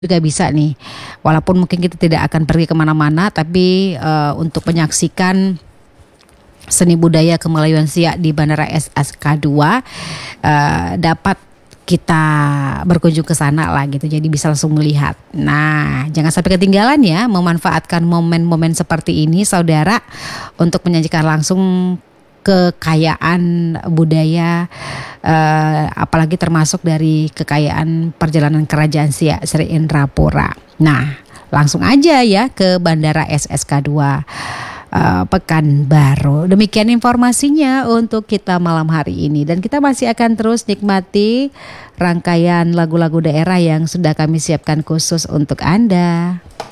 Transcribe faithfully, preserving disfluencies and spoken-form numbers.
Juga bisa nih, walaupun mungkin kita tidak akan pergi kemana-mana, tapi uh, untuk menyaksikan seni budaya Kemalayuan Siak di Bandara S S K dua uh, dapat kita berkunjung ke sana lah gitu, jadi bisa langsung melihat. Nah, jangan sampai ketinggalan ya, memanfaatkan momen-momen seperti ini saudara untuk menyajikan langsung kekayaan budaya, eh, apalagi termasuk dari kekayaan perjalanan kerajaan Siak Sri Indrapura. Nah, langsung aja ya ke Bandara S S K dua uh, Pekanbaru. Demikian informasinya untuk kita malam hari ini, dan kita masih akan terus nikmati rangkaian lagu-lagu daerah yang sudah kami siapkan khusus untuk Anda.